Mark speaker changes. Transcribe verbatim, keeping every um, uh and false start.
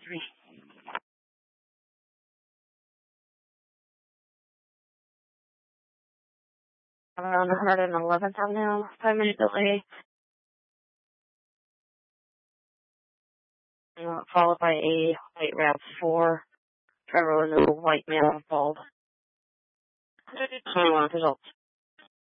Speaker 1: three. Around one hundred eleventh Avenue, five minute delay. Uh, followed by a white RAV four. Driver was a white male bald. twenty-one results.